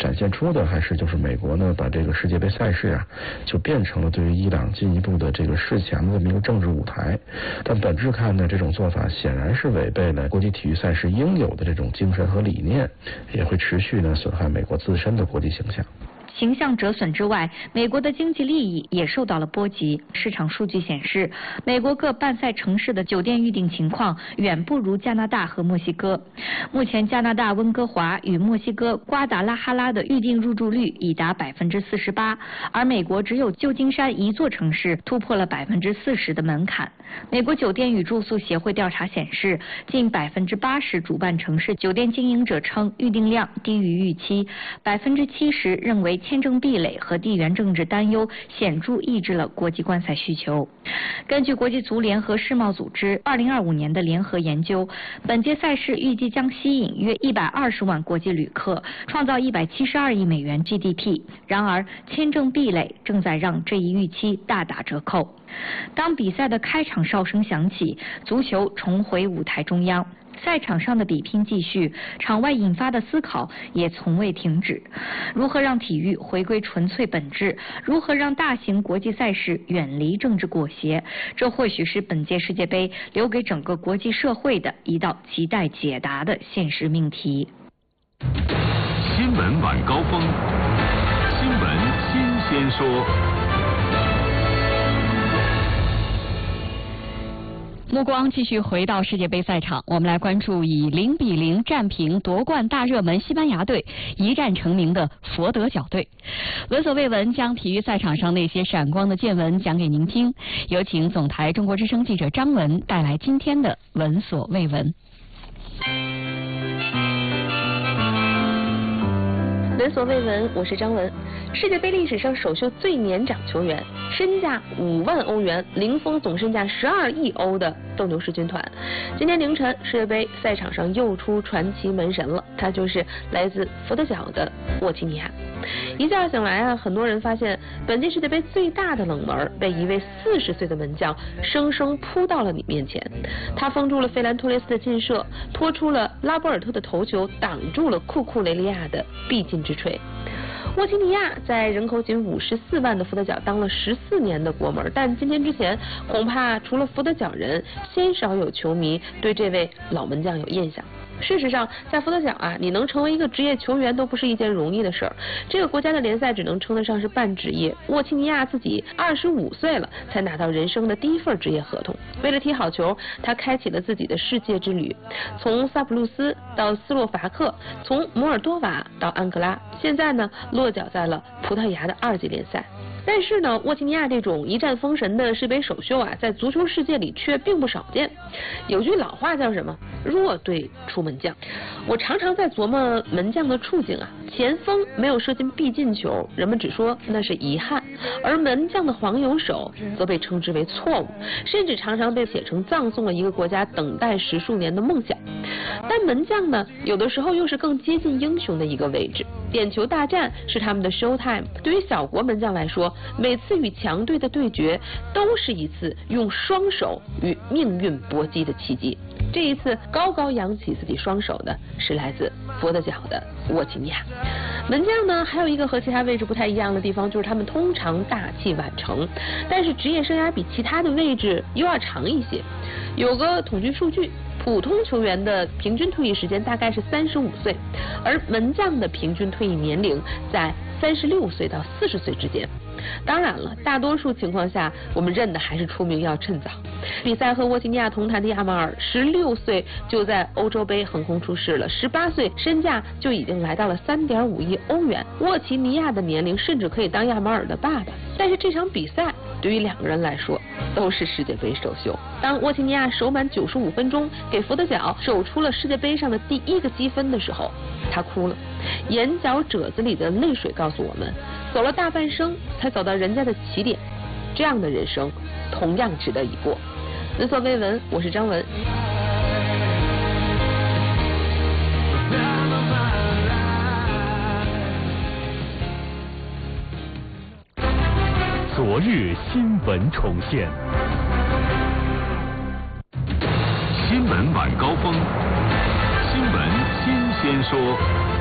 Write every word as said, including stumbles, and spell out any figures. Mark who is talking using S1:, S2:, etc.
S1: 展现出的还是就是美国呢把这个世界杯赛事啊，就变成了对于伊朗进一步的这个示强的这么一个政治舞台。但本质看呢，这种做法显然是违背了国际体育赛事应有的这种精神和理念，也会持续呢损害美国自身的国际形象。
S2: 形象折损之外，美国的经济利益也受到了波及。市场数据显示，美国各办赛城市的酒店预订情况远不如加拿大和墨西哥。目前，加拿大温哥华与墨西哥瓜达拉哈拉的预订入住率已达百分之四十八，而美国只有旧金山一座城市突破了百分之四十的门槛。美国酒店与住宿协会调查显示，近百分之八十主办城市酒店经营者称预订量低于预期，百分之七十认为签证壁垒和地缘政治担忧显著抑制了国际观赛需求。根据国际足联和世贸组织二零二五年的联合研究，本届赛事预计将吸引约一百二十万国际旅客，创造一百七十二亿美元 G D P。然而，签证壁垒正在让这一预期大打折扣。当比赛的开场哨声响起，足球重回舞台中央。赛场上的比拼继续，场外引发的思考也从未停止。如何让体育回归纯粹本质？如何让大型国际赛事远离政治裹挟？这或许是本届世界杯留给整个国际社会的一道亟待解答的现实命题。
S3: 新闻晚高峰，新闻新鲜说。
S4: 目光继续回到世界杯赛场，我们来关注以零比零战平夺冠大热门西班牙队，一战成名的佛得角队。闻所未闻，将体育赛场上那些闪光的见闻讲给您听。有请总台中国之声记者张文带来今天的闻所未闻。
S5: 闻所未闻，我是张文。世界杯历史上首秀最年长球员，身价五万欧元，零封总身价十二亿欧的斗牛士军团。今天凌晨，世界杯赛场上又出传奇门神了，他就是来自佛得角的沃齐尼亚。一觉醒来啊，很多人发现本届世界杯最大的冷门被一位四十岁的门将生生扑到了你面前。他封住了费兰托雷斯的劲射，拖出了拉波尔特的头球，挡住了库库雷利亚的必进之锤。沃齐尼亚在人口仅五十四万的佛得角当了十四年的国门，但今天之前，恐怕除了佛得角人，鲜少有球迷对这位老门将有印象。事实上，在佛得角啊，你能成为一个职业球员都不是一件容易的事儿。这个国家的联赛只能称得上是半职业。沃齐尼亚自己二十五岁了，才拿到人生的第一份职业合同。为了踢好球，他开启了自己的世界之旅，从萨普鲁斯到斯洛伐克，从摩尔多瓦到安哥拉，现在呢，落脚在了葡萄牙的二级联赛。但是呢，沃齐尼亚这种一战封神的世杯首秀啊，在足球世界里却并不少见。有句老话叫什么？弱队出门将。我常常在琢磨门将的处境啊，前锋没有射进必进球，人们只说那是遗憾，而门将的黄油手则被称之为错误，甚至常常被写成葬送了一个国家等待十数年的梦想。但门将呢，有的时候又是更接近英雄的一个位置。点球大战是他们的 show time， 对于小国门将来说，每次与强队的对决都是一次用双手与命运搏击的奇迹。这一次高高扬起自己双手的是来自佛得角的沃齐尼亚。门将呢，还有一个和其他位置不太一样的地方，就是他们通常大器晚成，但是职业生涯比其他的位置又要长一些。有个统计数据，普通球员的平均退役时间大概是三十五岁，而门将的平均退役年龄在三十六岁到四十岁之间。当然了，大多数情况下，我们认的还是出名要趁早。比赛和沃齐尼亚同坛的亚马尔，十六岁就在欧洲杯横空出世了，十八岁身价就已经来到了三点五亿欧元。沃齐尼亚的年龄甚至可以当亚马尔的爸爸。但是这场比赛对于两个人来说都是世界杯首秀。当沃齐尼亚守满九十五分钟，给佛得角守出了世界杯上的第一个积分的时候，他哭了，眼角褶子里的泪水告诉我们，走了大半生才走到人家的起点，这样的人生同样值得一过。闻所未闻，我是张文。
S3: 昨日新闻重现，新闻晚高峰，新闻新鲜说。